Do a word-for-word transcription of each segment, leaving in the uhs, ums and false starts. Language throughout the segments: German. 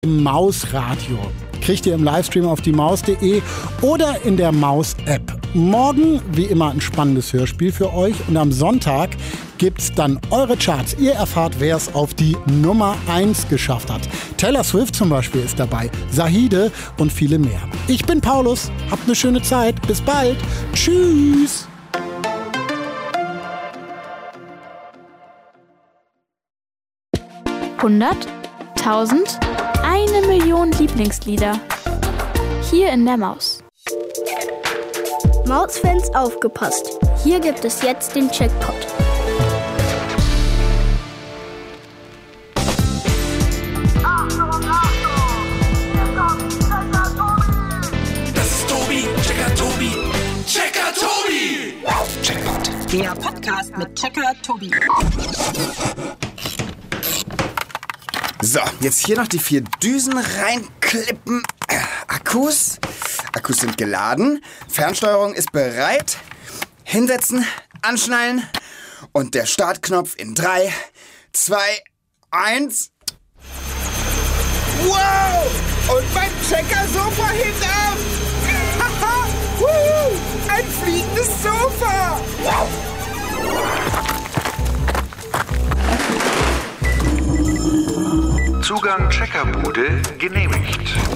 Im Mausradio. Kriegt ihr im Livestream auf die maus punkt de oder in der Maus-App. Morgen, wie immer, ein spannendes Hörspiel für euch. Und am Sonntag gibt's dann eure Charts. Ihr erfahrt, wer es auf die Nummer eins geschafft hat. Taylor Swift zum Beispiel ist dabei, Zahide und viele mehr. Ich bin Paulus. Habt eine schöne Zeit. Bis bald. Tschüss. hundert, tausend, eine Million Lieblingslieder. Hier in der Maus. Mausfans aufgepasst. Hier gibt es jetzt den Jackpot. Das ist Tobi, Checker Tobi, Checker Tobi. Jackpot. Der Podcast mit Checker Tobi. So, jetzt hier noch die vier Düsen reinklippen. Akkus. Akkus sind geladen. Fernsteuerung ist bereit. Hinsetzen, anschnallen. Und der Startknopf in drei, zwei, eins. Wow! Und mein Checker-Sofa hebt ab. Ein fliegendes Sofa. Wow! Zugang Checkerbude genehmigt.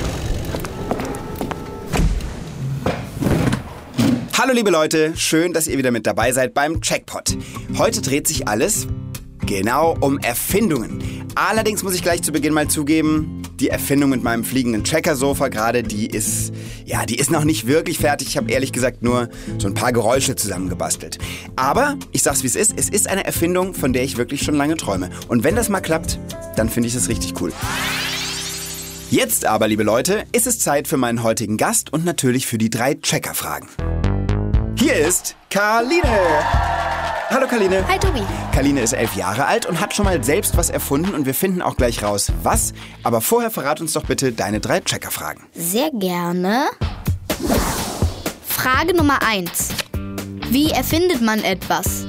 Hallo liebe Leute, schön, dass ihr wieder mit dabei seid beim Checkpot. Heute dreht sich alles genau um Erfindungen. Allerdings muss ich gleich zu Beginn mal zugeben, die Erfindung mit meinem fliegenden Checker-Sofa gerade, die ist, ja, die ist noch nicht wirklich fertig. Ich habe ehrlich gesagt nur so ein paar Geräusche zusammengebastelt. Aber ich sag's wie es ist, es ist eine Erfindung, von der ich wirklich schon lange träume. Und wenn das mal klappt, dann finde ich das richtig cool. Jetzt aber, liebe Leute, ist es Zeit für meinen heutigen Gast und natürlich für die drei Checker-Fragen. Hier ist Karline. Hallo Karline. Hi Tobi. Karline ist elf Jahre alt und hat schon mal selbst was erfunden und wir finden auch gleich raus, was. Aber vorher verrat uns doch bitte deine drei Checker-Fragen. Sehr gerne. Frage Nummer eins. Wie erfindet man etwas?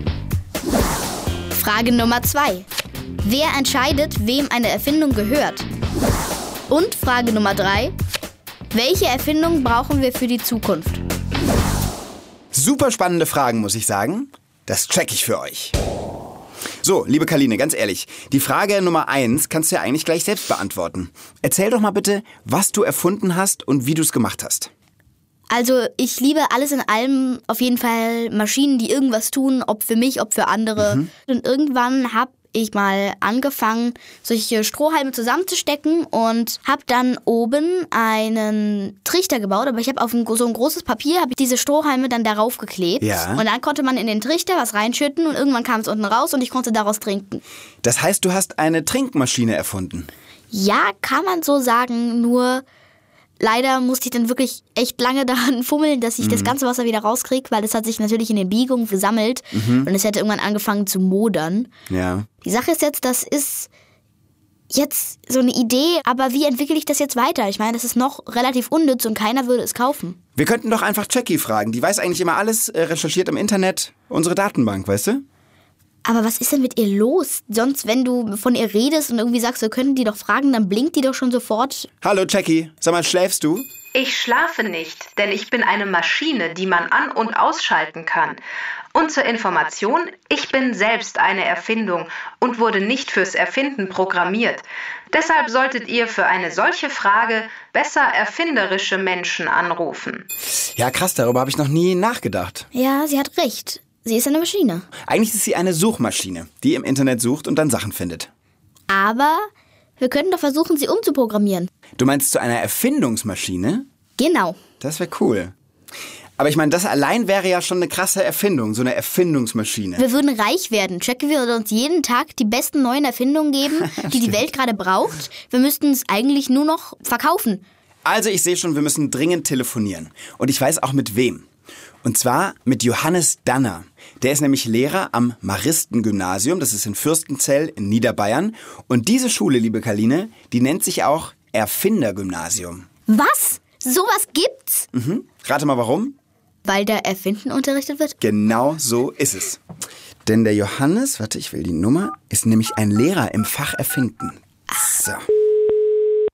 Frage Nummer zwei. Wer entscheidet, wem eine Erfindung gehört? Und Frage Nummer drei. Welche Erfindung brauchen wir für die Zukunft? Super spannende Fragen, muss ich sagen. Das check ich für euch. So, liebe Karline, ganz ehrlich, die Frage Nummer eins kannst du ja eigentlich gleich selbst beantworten. Erzähl doch mal bitte, was du erfunden hast und wie du es gemacht hast. Also ich liebe alles in allem, auf jeden Fall Maschinen, die irgendwas tun, ob für mich, ob für andere. Mhm. Und irgendwann habe ich mal angefangen, solche Strohhalme zusammenzustecken und habe dann oben einen Trichter gebaut. Aber ich habe auf ein, so ein großes Papier habe ich diese Strohhalme dann darauf geklebt. Ja. Und dann konnte man in den Trichter was reinschütten und irgendwann kam es unten raus und ich konnte daraus trinken. Das heißt, du hast eine Trinkmaschine erfunden? Ja, kann man so sagen, nur leider musste ich dann wirklich echt lange daran fummeln, dass ich mhm. das ganze Wasser wieder rauskriege, weil das hat sich natürlich in den Biegungen gesammelt mhm. und es hätte irgendwann angefangen zu modern. Ja. Die Sache ist jetzt, das ist jetzt so eine Idee, aber wie entwickle ich das jetzt weiter? Ich meine, das ist noch relativ unnütz und keiner würde es kaufen. Wir könnten doch einfach Jackie fragen. Die weiß eigentlich immer alles, äh, recherchiert im Internet, unsere Datenbank, weißt du? Aber was ist denn mit ihr los? Sonst, wenn du von ihr redest und irgendwie sagst, wir können die doch fragen, dann blinkt die doch schon sofort. Hallo Jackie, sag mal, schläfst du? Ich schlafe nicht, denn ich bin eine Maschine, die man an- und ausschalten kann. Und zur Information, ich bin selbst eine Erfindung und wurde nicht fürs Erfinden programmiert. Deshalb solltet ihr für eine solche Frage besser erfinderische Menschen anrufen. Ja, krass, darüber habe ich noch nie nachgedacht. Ja, sie hat recht. Sie ist eine Maschine. Eigentlich ist sie eine Suchmaschine, die im Internet sucht und dann Sachen findet. Aber wir könnten doch versuchen, sie umzuprogrammieren. Du meinst zu einer Erfindungsmaschine? Genau. Das wäre cool. Aber ich meine, das allein wäre ja schon eine krasse Erfindung, so eine Erfindungsmaschine. Wir würden reich werden. Jackie würde uns jeden Tag die besten neuen Erfindungen geben, die die Welt gerade braucht. Wir müssten es eigentlich nur noch verkaufen. Also ich sehe schon, wir müssen dringend telefonieren. Und ich weiß auch mit wem. Und zwar mit Johannes Danner. Der ist nämlich Lehrer am Maristen-Gymnasium, das ist in Fürstenzell in Niederbayern. Und diese Schule, liebe Karline, die nennt sich auch Erfindergymnasium. Was? Sowas gibt's? Mhm. Rate mal warum? Weil da Erfinden unterrichtet wird? Genau so ist es. Denn der Johannes, warte, ich will die Nummer, ist nämlich ein Lehrer im Fach Erfinden. So.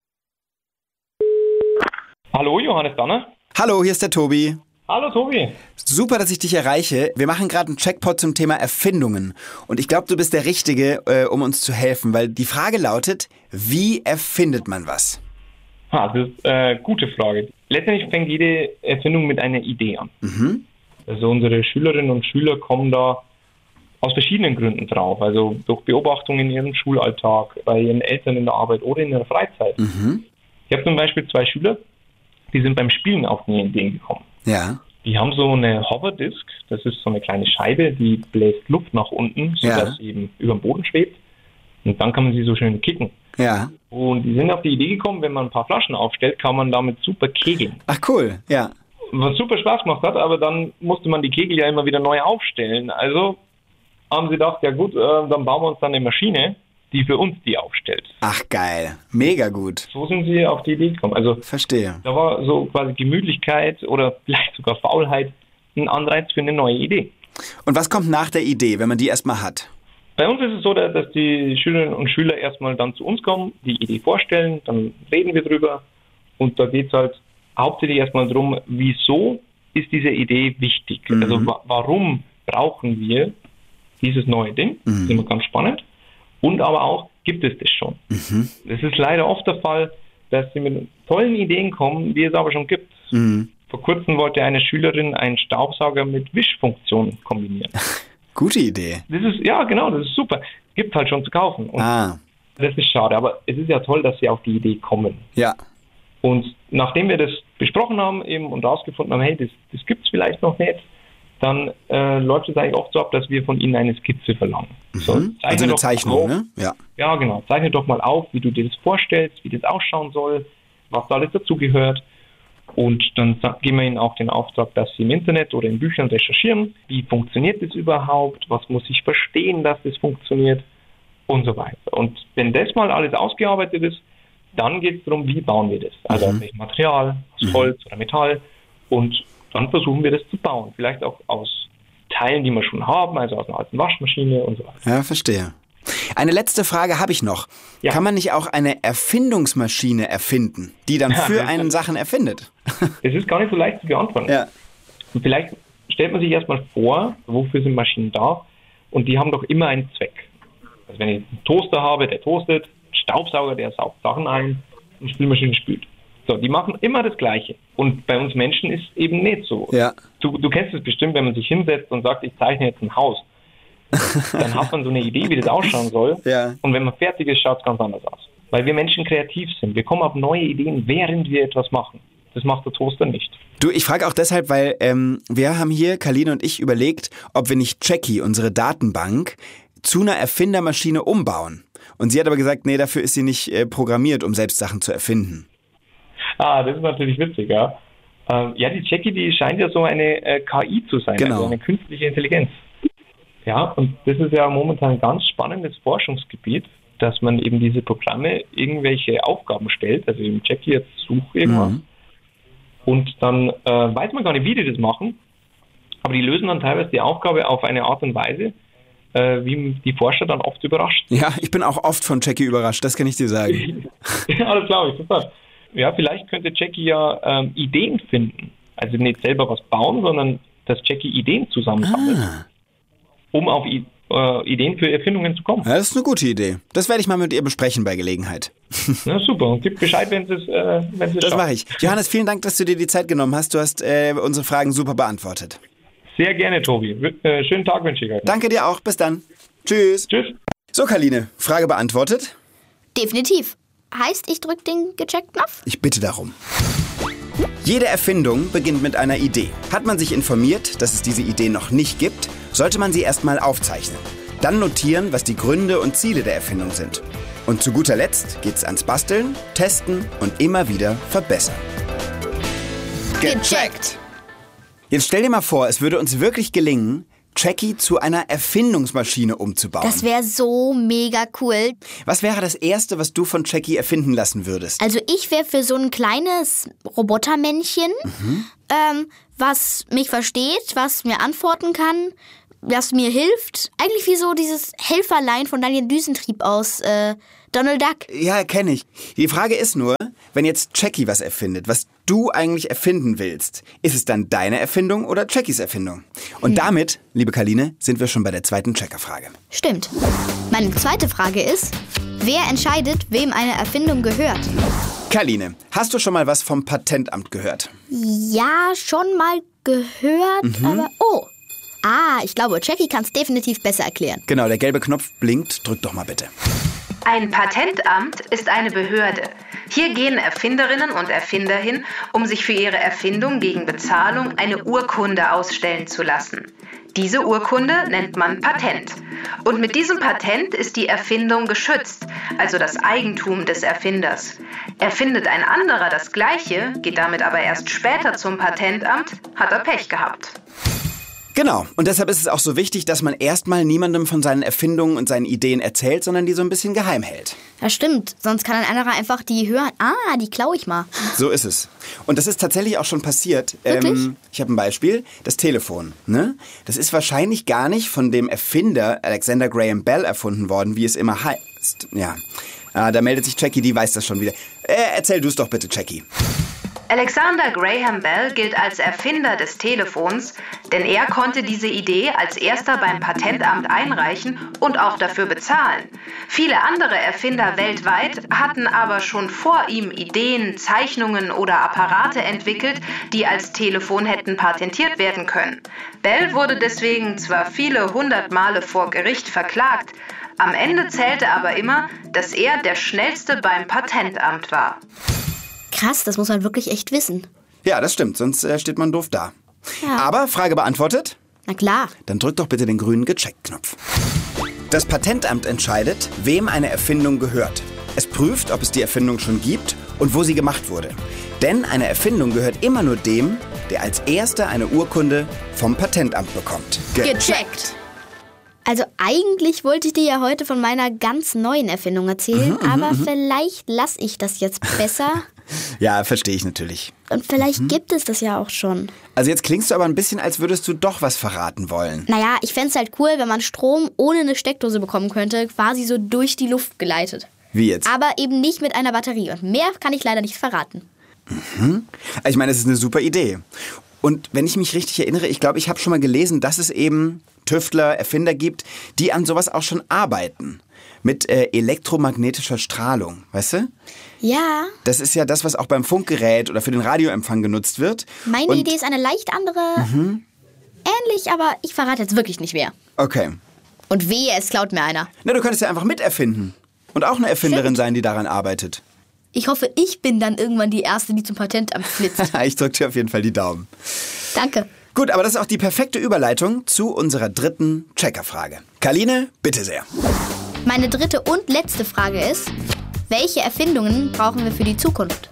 Hallo, Johannes Danner. Hallo, hier ist der Tobi. Hallo, Tobi. Super, dass ich dich erreiche. Wir machen gerade einen Checkpot zum Thema Erfindungen. Und ich glaube, du bist der Richtige, äh, um uns zu helfen, weil die Frage lautet, wie erfindet man was? Ha, das ist eine äh, gute Frage. Letztendlich fängt jede Erfindung mit einer Idee an. Mhm. Also unsere Schülerinnen und Schüler kommen da aus verschiedenen Gründen drauf. Also durch Beobachtungen in ihrem Schulalltag, bei ihren Eltern in der Arbeit oder in ihrer Freizeit. Mhm. Ich habe zum Beispiel zwei Schüler, die sind beim Spielen auf neue Ideen gekommen. Ja. Die haben so eine Hoverdisk, das ist so eine kleine Scheibe, die bläst Luft nach unten, sodass Ja. sie eben über dem Boden schwebt. Und dann kann man sie so schön kicken. Ja. Und die sind auf die Idee gekommen, wenn man ein paar Flaschen aufstellt, kann man damit super kegeln. Ach cool, ja. Was super Spaß gemacht hat, aber dann musste man die Kegel ja immer wieder neu aufstellen. Also haben sie gedacht, ja gut, äh, dann bauen wir uns dann eine Maschine, die für uns die aufstellt. Ach geil, mega gut. So sind sie auf die Idee gekommen. Also Verstehe. da war so quasi Gemütlichkeit oder vielleicht sogar Faulheit ein Anreiz für eine neue Idee. Und was kommt nach der Idee, wenn man die erstmal hat? Bei uns ist es so, dass die Schülerinnen und Schüler erstmal dann zu uns kommen, die Idee vorstellen, dann reden wir drüber und da geht es halt hauptsächlich erstmal darum, wieso ist diese Idee wichtig? Mhm. Also wa- warum brauchen wir dieses neue Ding? Das ist immer ganz spannend. Und aber auch, gibt es das schon? Mhm. Es ist leider oft der Fall, dass sie mit tollen Ideen kommen, die es aber schon gibt. Mhm. Vor kurzem wollte eine Schülerin einen Staubsauger mit Wischfunktion kombinieren. Gute Idee. Das ist, ja genau, das ist super. Gibt halt schon zu kaufen. Und Ah, das ist schade, aber es ist ja toll, dass sie auf die Idee kommen. ja. Und nachdem wir das besprochen haben eben und rausgefunden haben, hey, das, das gibt es vielleicht noch nicht, dann äh, läuft es eigentlich oft so ab, dass wir von ihnen eine Skizze verlangen. So, Mhm. zeichne Also eine doch mal Zeichnung, auf. ne? Ja. Ja, genau. Zeichne doch mal auf, wie du dir das vorstellst, wie das ausschauen soll, was da alles dazugehört. Und dann sa- geben wir ihnen auch den Auftrag, dass sie im Internet oder in Büchern recherchieren, wie funktioniert das überhaupt, was muss ich verstehen, dass das funktioniert und so weiter. Und wenn das mal alles ausgearbeitet ist, dann geht es darum, wie bauen wir das. Also aus welchem Material, aus Holz oder Metall. Und dann versuchen wir das zu bauen. Vielleicht auch aus Teilen, die wir schon haben, also aus einer alten Waschmaschine und so weiter. Ja, verstehe. Eine letzte Frage habe ich noch. Ja. Kann man nicht auch eine Erfindungsmaschine erfinden, die dann für einen Sachen erfindet? Es ist gar nicht so leicht zu beantworten. Ja. Und vielleicht stellt man sich erstmal vor, wofür sind Maschinen da? Und die haben doch immer einen Zweck. Also wenn ich einen Toaster habe, der toastet, einen Staubsauger, der saugt Sachen ein, eine Spülmaschine spült. So, die machen immer das Gleiche. Und bei uns Menschen ist eben nicht so. Ja. Du, du kennst es bestimmt, wenn man sich hinsetzt und sagt, ich zeichne jetzt ein Haus. Dann hat man so eine Idee, wie das ausschauen soll. Ja. Und wenn man fertig ist, schaut es ganz anders aus. Weil wir Menschen kreativ sind. Wir kommen auf neue Ideen, während wir etwas machen. Das macht der Toaster nicht. Du, ich frage auch deshalb, weil ähm, wir haben hier, Karline und ich, überlegt, ob wir nicht Jackie, unsere Datenbank, zu einer Erfindermaschine umbauen. Und sie hat aber gesagt, nee, dafür ist sie nicht äh, programmiert, um selbst Sachen zu erfinden. Ah, das ist natürlich witzig, ja. Ähm, ja, die Jackie, die scheint ja so eine äh, K I zu sein, Genau. also eine künstliche Intelligenz. Ja, und das ist ja momentan ein ganz spannendes Forschungsgebiet, dass man eben diese Programme irgendwelche Aufgaben stellt, also eben Jackie, jetzt such irgendwas. Mhm. Und dann äh, weiß man gar nicht, wie die das machen, aber die lösen dann teilweise die Aufgabe auf eine Art und Weise, äh, wie die Forscher dann oft überrascht. Ja, ich bin auch oft von Jackie überrascht, das kann ich dir sagen. Ja, das glaube ich, super. Ja, vielleicht könnte Jackie ja ähm, Ideen finden. Also nicht selber was bauen, sondern dass Jackie Ideen zusammensammelt, Ah. um auf I- äh, Ideen für Erfindungen zu kommen. Ja, das ist eine gute Idee. Das werde ich mal mit ihr besprechen bei Gelegenheit. Ja, super. Und gib Bescheid, wenn es äh, wenn es Das mache ich. Johannes, vielen Dank, dass du dir die Zeit genommen hast. Du hast äh, unsere Fragen super beantwortet. Sehr gerne, Tobi. W- Äh, schönen Tag wünsche ich euch. Danke dir auch. Bis dann. Tschüss. Tschüss. So, Karline, Frage beantwortet? Definitiv. Heißt, ich drück den Gecheckt-Knopf? Ich bitte darum. Jede Erfindung beginnt mit einer Idee. Hat man sich informiert, dass es diese Idee noch nicht gibt, sollte man sie erstmal aufzeichnen. Dann notieren, was die Gründe und Ziele der Erfindung sind. Und zu guter Letzt geht's ans Basteln, Testen und immer wieder verbessern. Gecheckt. Jetzt stell dir mal vor, es würde uns wirklich gelingen, Jackie zu einer Erfindungsmaschine umzubauen. Das wäre so mega cool. Was wäre das Erste, was du von Jackie erfinden lassen würdest? Also ich wäre für so ein kleines Robotermännchen, ähm, was mich versteht, was mir antworten kann, was mir hilft. Eigentlich wie so dieses Helferlein von Daniel Düsentrieb aus äh, Donald Duck. Ja, kenne ich. Die Frage ist nur, wenn jetzt Jackie was erfindet, was du eigentlich erfinden willst, ist es dann deine Erfindung oder Jackies Erfindung? Und hm. damit, liebe Karline, sind wir schon bei der zweiten Checkerfrage. Stimmt. Meine zweite Frage ist, wer entscheidet, wem eine Erfindung gehört? Karline, hast du schon mal was vom Patentamt gehört? Ja, schon mal gehört, mhm. aber... Oh, ah, ich glaube, Jackie kann es definitiv besser erklären. Genau, der gelbe Knopf blinkt. Drück doch mal bitte. Ein Patentamt ist eine Behörde. Hier gehen Erfinderinnen und Erfinder hin, um sich für ihre Erfindung gegen Bezahlung eine Urkunde ausstellen zu lassen. Diese Urkunde nennt man Patent. Und mit diesem Patent ist die Erfindung geschützt, also das Eigentum des Erfinders. Erfindet ein anderer das Gleiche, geht damit aber erst später zum Patentamt, hat er Pech gehabt. Genau. Und deshalb ist es auch so wichtig, dass man erstmal niemandem von seinen Erfindungen und seinen Ideen erzählt, sondern die so ein bisschen geheim hält. Das stimmt. Sonst kann ein anderer einfach die hören. Ah, die klaue ich mal. So ist es. Und das ist tatsächlich auch schon passiert. Wirklich? Ähm, ich habe ein Beispiel. Das Telefon. Ne? Das ist wahrscheinlich gar nicht von dem Erfinder Alexander Graham Bell erfunden worden, wie es immer heißt. Ja. Ah, da meldet sich Jackie, die weiß das schon wieder. Äh, erzähl du es doch bitte, Jackie. Alexander Graham Bell gilt als Erfinder des Telefons, denn er konnte diese Idee als erster beim Patentamt einreichen und auch dafür bezahlen. Viele andere Erfinder weltweit hatten aber schon vor ihm Ideen, Zeichnungen oder Apparate entwickelt, die als Telefon hätten patentiert werden können. Bell wurde deswegen zwar viele hundert Male vor Gericht verklagt, am Ende zählte aber immer, dass er der Schnellste beim Patentamt war. Krass, das muss man wirklich echt wissen. Ja, das stimmt, sonst äh, steht man doof da. Ja. Aber Frage beantwortet? Na klar. Dann drück doch bitte den grünen Gecheckt-Knopf. Das Patentamt entscheidet, wem eine Erfindung gehört. Es prüft, ob es die Erfindung schon gibt und wo sie gemacht wurde. Denn eine Erfindung gehört immer nur dem, der als Erster eine Urkunde vom Patentamt bekommt. Gecheckt. Also eigentlich wollte ich dir ja heute von meiner ganz neuen Erfindung erzählen, mhm, aber mhm. vielleicht lasse ich das jetzt besser. Ja, verstehe ich natürlich. Und vielleicht mhm. gibt es das ja auch schon. Also jetzt klingst du aber ein bisschen, als würdest du doch was verraten wollen. Naja, ich fände es halt cool, wenn man Strom ohne eine Steckdose bekommen könnte, quasi so durch die Luft geleitet. Wie jetzt? Aber eben nicht mit einer Batterie. Und mehr kann ich leider nicht verraten. Mhm. Also ich meine, das ist eine super Idee. Und wenn ich mich richtig erinnere, ich glaube, ich habe schon mal gelesen, dass es eben Tüftler, Erfinder gibt, die an sowas auch schon arbeiten. Mit äh, elektromagnetischer Strahlung, weißt du? Ja. Das ist ja das, was auch beim Funkgerät oder für den Radioempfang genutzt wird. Meine Und Idee ist eine leicht andere, mhm. ähnlich, aber ich verrate jetzt wirklich nicht mehr. Okay. Und wehe, es klaut mir einer. Na, du könntest ja einfach miterfinden. Und auch eine Erfinderin Stimmt. sein, die daran arbeitet. Ich hoffe, ich bin dann irgendwann die Erste, die zum Patentamt flitzt. Ich drücke dir auf jeden Fall die Daumen. Danke. Gut, aber das ist auch die perfekte Überleitung zu unserer dritten Checkerfrage. Karline, bitte sehr. Meine dritte und letzte Frage ist, welche Erfindungen brauchen wir für die Zukunft?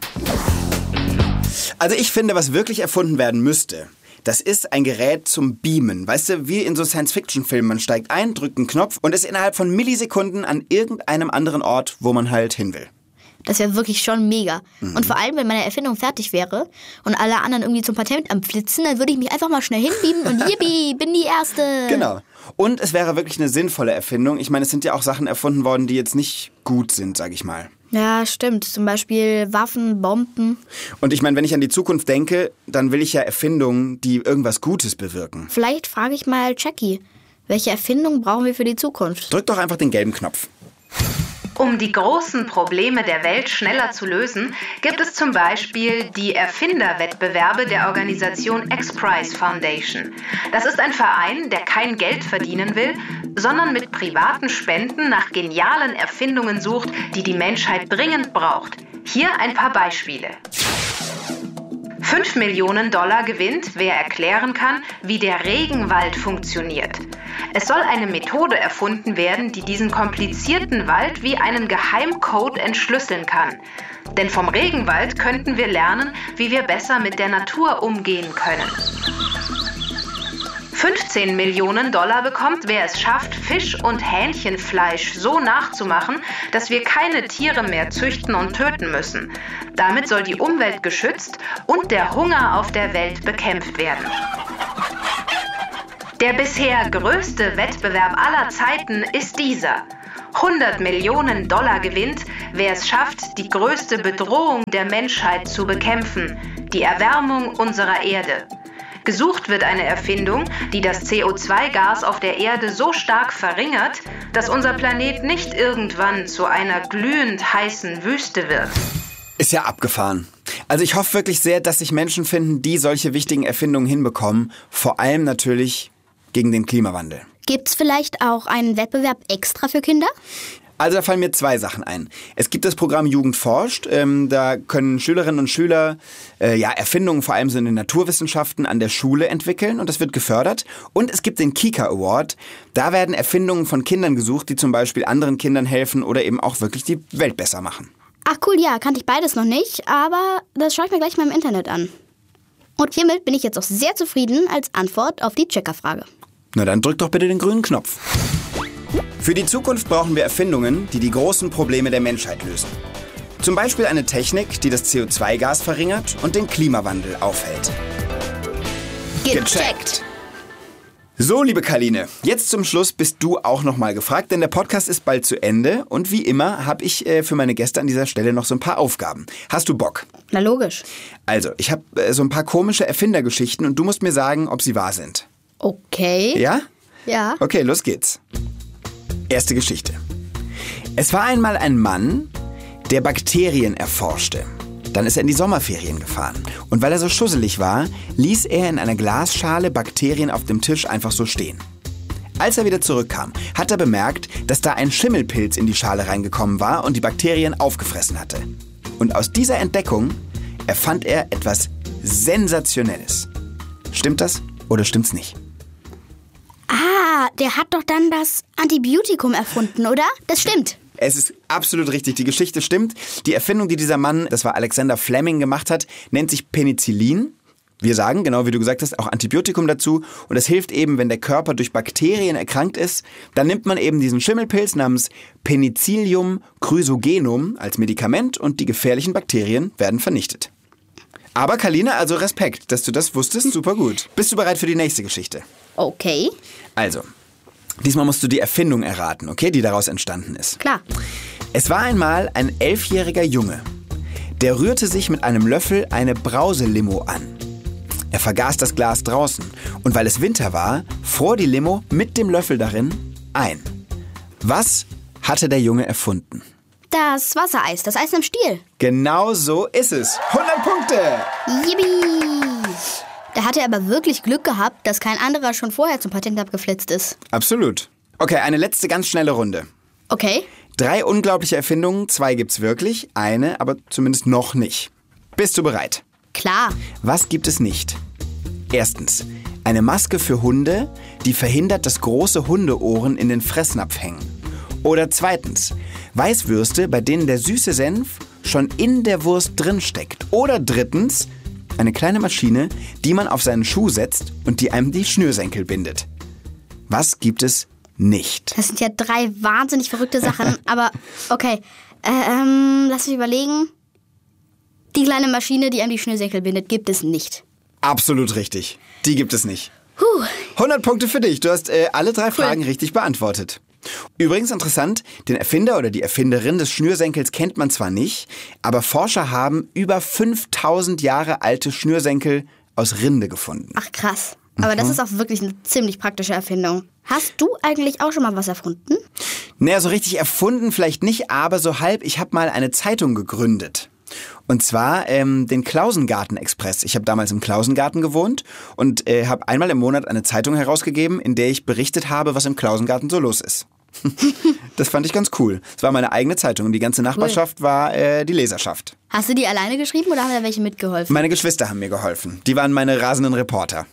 Also ich finde, was wirklich erfunden werden müsste, das ist ein Gerät zum Beamen. Weißt du, wie in so Science-Fiction-Filmen. Man steigt ein, drückt einen Knopf und ist innerhalb von Millisekunden an irgendeinem anderen Ort, wo man halt hin will. Das wäre wirklich schon mega. Mhm. Und vor allem, wenn meine Erfindung fertig wäre und alle anderen irgendwie zum Patentamt flitzen, dann würde ich mich einfach mal schnell hinbeamen und yippie, bin die Erste. Genau. Und es wäre wirklich eine sinnvolle Erfindung. Ich meine, es sind ja auch Sachen erfunden worden, die jetzt nicht gut sind, sag ich mal. Ja, stimmt. Zum Beispiel Waffen, Bomben. Und ich meine, wenn ich an die Zukunft denke, dann will ich ja Erfindungen, die irgendwas Gutes bewirken. Vielleicht frage ich mal Jackie, welche Erfindung brauchen wir für die Zukunft? Drück doch einfach den gelben Knopf. Um die großen Probleme der Welt schneller zu lösen, gibt es zum Beispiel die Erfinderwettbewerbe der Organisation X-Prize Foundation. Das ist ein Verein, der kein Geld verdienen will, sondern mit privaten Spenden nach genialen Erfindungen sucht, die die Menschheit dringend braucht. Hier ein paar Beispiele. fünf Millionen Dollar gewinnt, wer erklären kann, wie der Regenwald funktioniert. Es soll eine Methode erfunden werden, die diesen komplizierten Wald wie einen Geheimcode entschlüsseln kann. Denn vom Regenwald könnten wir lernen, wie wir besser mit der Natur umgehen können. fünfzehn Millionen Dollar bekommt, wer es schafft, Fisch- und Hähnchenfleisch so nachzumachen, dass wir keine Tiere mehr züchten und töten müssen. Damit soll die Umwelt geschützt und der Hunger auf der Welt bekämpft werden. Der bisher größte Wettbewerb aller Zeiten ist dieser. hundert Millionen Dollar gewinnt, wer es schafft, die größte Bedrohung der Menschheit zu bekämpfen, die Erwärmung unserer Erde. Gesucht wird eine Erfindung, die das C O zwei Gas auf der Erde so stark verringert, dass unser Planet nicht irgendwann zu einer glühend heißen Wüste wird. Ist ja abgefahren. Also ich hoffe wirklich sehr, dass sich Menschen finden, die solche wichtigen Erfindungen hinbekommen. Vor allem natürlich gegen den Klimawandel. Gibt's vielleicht auch einen Wettbewerb extra für Kinder? Also da fallen mir zwei Sachen ein. Es gibt das Programm Jugend forscht. Ähm, da können Schülerinnen und Schüler äh, ja, Erfindungen, vor allem so in den Naturwissenschaften, an der Schule entwickeln und das wird gefördert. Und es gibt den Kika Award. Da werden Erfindungen von Kindern gesucht, die zum Beispiel anderen Kindern helfen oder eben auch wirklich die Welt besser machen. Ach cool, ja, kannte ich beides noch nicht, aber das schaue ich mir gleich mal im Internet an. Und hiermit bin ich jetzt auch sehr zufrieden als Antwort auf die Checkerfrage. Na dann drück doch bitte den grünen Knopf. Für die Zukunft brauchen wir Erfindungen, die die großen Probleme der Menschheit lösen. Zum Beispiel eine Technik, die das C O zwei Gas verringert und den Klimawandel aufhält. Gecheckt! So, liebe Karline, jetzt zum Schluss bist du auch nochmal gefragt, denn der Podcast ist bald zu Ende und wie immer habe ich äh, für meine Gäste an dieser Stelle noch so ein paar Aufgaben. Hast du Bock? Na logisch. Also, ich habe äh, so ein paar komische Erfindergeschichten und du musst mir sagen, ob sie wahr sind. Okay. Ja? Ja. Okay, los geht's. Erste Geschichte. Es war einmal ein Mann, der Bakterien erforschte. Dann ist er in die Sommerferien gefahren. Und weil er so schusselig war, ließ er in einer Glasschale Bakterien auf dem Tisch einfach so stehen. Als er wieder zurückkam, hat er bemerkt, dass da ein Schimmelpilz in die Schale reingekommen war und die Bakterien aufgefressen hatte. Und aus dieser Entdeckung erfand er etwas Sensationelles. Stimmt das oder stimmt's nicht? Ah, der hat doch dann das Antibiotikum erfunden, oder? Das stimmt. Es ist absolut richtig, die Geschichte stimmt. Die Erfindung, die dieser Mann, das war Alexander Fleming, gemacht hat, nennt sich Penicillin. Wir sagen, genau wie du gesagt hast, auch Antibiotikum dazu. Und das hilft eben, wenn der Körper durch Bakterien erkrankt ist. Dann nimmt man eben diesen Schimmelpilz namens Penicillium chrysogenum als Medikament und die gefährlichen Bakterien werden vernichtet. Aber Karline, also Respekt, dass du das wusstest, super gut. Bist du bereit für die nächste Geschichte? Okay. Also, diesmal musst du die Erfindung erraten, okay, die daraus entstanden ist. Klar. Es war einmal ein elfjähriger Junge, der rührte sich mit einem Löffel eine Brauselimo an. Er vergaß das Glas draußen und weil es Winter war, fror die Limo mit dem Löffel darin ein. Was hatte der Junge erfunden? Das Wassereis, das Eis im Stiel. Genau so ist es. hundert Punkte! Yippie! Da hat er aber wirklich Glück gehabt, dass kein anderer schon vorher zum Patentamt geflitzt ist. Absolut. Okay, eine letzte ganz schnelle Runde. Okay. Drei unglaubliche Erfindungen, zwei gibt's wirklich, eine aber zumindest noch nicht. Bist du bereit? Klar. Was gibt es nicht? Erstens, eine Maske für Hunde, die verhindert, dass große Hundeohren in den Fressnapf hängen. Oder zweitens, Weißwürste, bei denen der süße Senf schon in der Wurst drin steckt. Oder drittens, eine kleine Maschine, die man auf seinen Schuh setzt und die einem die Schnürsenkel bindet. Was gibt es nicht? Das sind ja drei wahnsinnig verrückte Sachen, aber okay. Ähm, lass mich überlegen. Die kleine Maschine, die einem die Schnürsenkel bindet, gibt es nicht. Absolut richtig. Die gibt es nicht. Puh. hundert Punkte für dich. Du hast äh, alle drei Cool. Fragen richtig beantwortet. Übrigens interessant, den Erfinder oder die Erfinderin des Schnürsenkels kennt man zwar nicht, aber Forscher haben über fünftausend Jahre alte Schnürsenkel aus Rinde gefunden. Ach krass. Aber Mhm. das ist auch wirklich eine ziemlich praktische Erfindung. Hast du eigentlich auch schon mal was erfunden? Naja, so richtig erfunden vielleicht nicht, aber so halb. Ich habe mal eine Zeitung gegründet. Und zwar ähm, den Klausengarten-Express. Ich habe damals im Klausengarten gewohnt und äh, habe einmal im Monat eine Zeitung herausgegeben, in der ich berichtet habe, was im Klausengarten so los ist. Das fand ich ganz cool. Es war meine eigene Zeitung und die ganze Nachbarschaft war äh, die Leserschaft. Hast du die alleine geschrieben oder haben da welche mitgeholfen? Meine Geschwister haben mir geholfen. Die waren meine rasenden Reporter.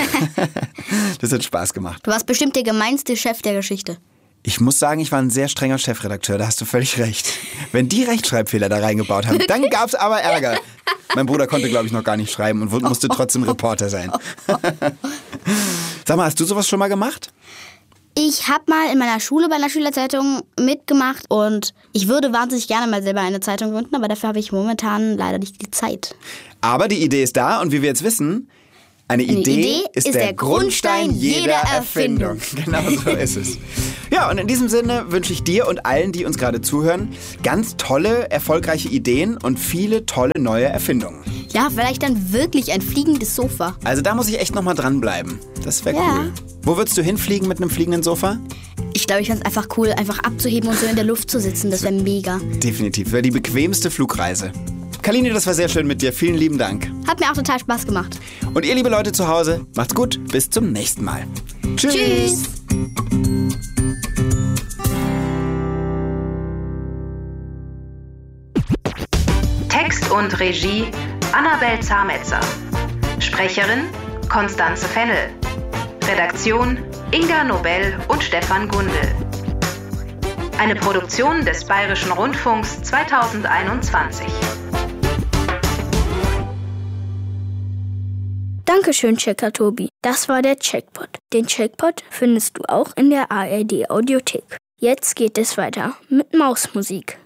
Das hat Spaß gemacht. Du warst bestimmt der gemeinste Chef der Geschichte. Ich muss sagen, ich war ein sehr strenger Chefredakteur, da hast du völlig recht. Wenn die Rechtschreibfehler da reingebaut haben, dann gab's aber Ärger. Mein Bruder konnte, glaube ich, noch gar nicht schreiben und musste trotzdem Reporter sein. Sag mal, hast du sowas schon mal gemacht? Ich habe mal in meiner Schule bei einer Schülerzeitung mitgemacht und ich würde wahnsinnig gerne mal selber eine Zeitung gründen, aber dafür habe ich momentan leider nicht die Zeit. Aber die Idee ist da und wie wir jetzt wissen, Eine, Eine Idee, Idee ist, ist der, der Grundstein Grundstein jeder jeder Erfindung. Genau so ist es. Ja, und in diesem Sinne wünsche ich dir und allen, die uns gerade zuhören, ganz tolle, erfolgreiche Ideen und viele tolle neue Erfindungen. Ja, vielleicht dann wirklich ein fliegendes Sofa. Also da muss ich echt nochmal dranbleiben. Das wäre Ja. cool. Wo würdest du hinfliegen mit einem fliegenden Sofa? Ich glaube, ich fand es einfach cool, einfach abzuheben und so in der Luft zu sitzen. Das wäre mega. Definitiv. Wäre die bequemste Flugreise. Kalini, das war sehr schön mit dir. Vielen lieben Dank. Hat mir auch total Spaß gemacht. Und ihr, liebe Leute zu Hause, macht's gut. Bis zum nächsten Mal. Tschüss. Tschüss. Text und Regie Annabel Zametzer. Sprecherin Konstanze Fennel. Redaktion Inga Nobel und Stefan Gundel. Eine Produktion des Bayerischen Rundfunks zweitausendeinundzwanzig. Dankeschön, Checker Tobi. Das war der Checkpot. Den Checkpot findest du auch in der A R D Audiothek. Jetzt geht es weiter mit Mausmusik.